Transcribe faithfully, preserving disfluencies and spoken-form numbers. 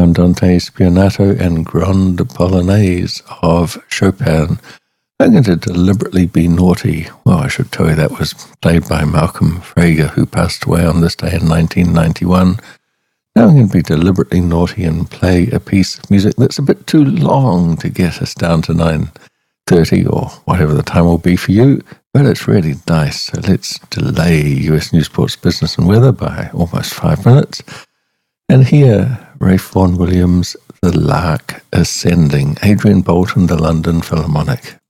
Andante Spianato and Grande Polonaise of Chopin. I'm going to deliberately be naughty. Well, I should tell you that was played by Malcolm Frager, who passed away on this day in nineteen ninety-one. Now I'm going to be deliberately naughty and play a piece of music that's a bit too long to get us down to nine thirty or whatever the time will be for you, but it's really nice. So let's delay U S News, Sports, Business and Weather by almost five minutes. And here, Ralph Vaughan Williams, The Lark Ascending, Adrian Bolton, The London Philharmonic.